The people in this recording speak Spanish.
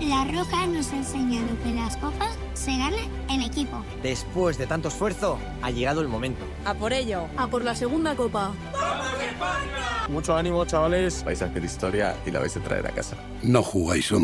La Roca nos ha enseñado que las copas se ganan en equipo. Después de tanto esfuerzo, ha llegado el momento. A por ello. A por la segunda copa. Mucho ánimo, chavales. Vais a hacer historia y la vais a traer a casa. No jugáis